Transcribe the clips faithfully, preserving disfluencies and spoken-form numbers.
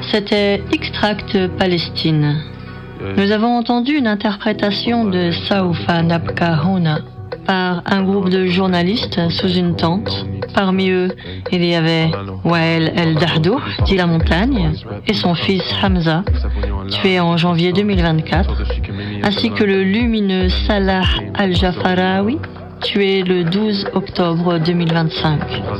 C'était Extract Palestine. Nous avons entendu une interprétation de Sawfa Nabqa Huna par un groupe de journalistes sous une tente. Parmi eux, il y avait Wael El Dahdour, dit la montagne, et son fils Hamza, tué en janvier deux mille vingt-quatre, ainsi que le lumineux Salah Al-Jafarawi, tué le douze octobre deux mille vingt-cinq.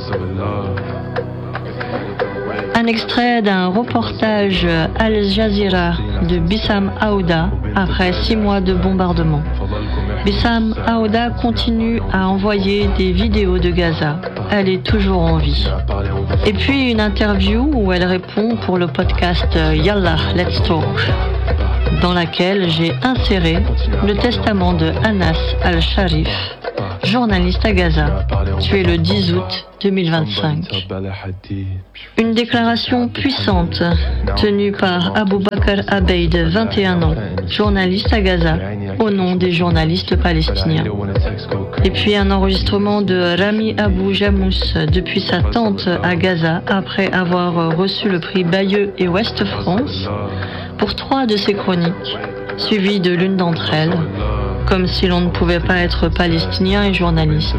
Un extrait d'un reportage Al Jazeera de Bissam Aouda après six mois de bombardement. Bissam Aouda continue à envoyer des vidéos de Gaza. Elle est toujours en vie. Et puis une interview où elle répond pour le podcast Yallah, Let's Talk, dans laquelle j'ai inséré le testament de Anas Al-Sharif, journaliste à Gaza, tué le dix août deux mille vingt-cinq. Une déclaration puissante tenue par Abou Bakr Abeid, vingt et un ans, journaliste à Gaza, au nom des journalistes palestiniens. Et puis un enregistrement de Rami Abou Jamous depuis sa tente à Gaza après avoir reçu le prix Bayeux et Ouest France pour trois de ses chroniques, suivi de l'une d'entre elles, comme si l'on ne pouvait pas être palestinien et journaliste.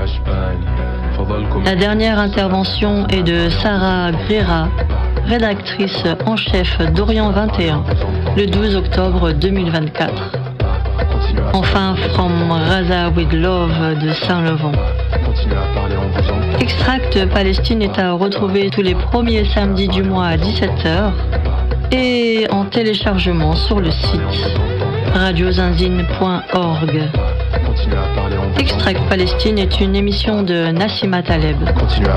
La dernière intervention est de Sarah Grera, rédactrice en chef d'Orient vingt et un, le douze octobre deux mille vingt-quatre. Enfin, From Gaza with Love de Saint-Levant. Extract Palestine est à retrouver tous les premiers samedis du mois à dix-sept heures et en téléchargement sur le site radio zinzine point org. Extract Palestine est une émission de Nassima Taleb.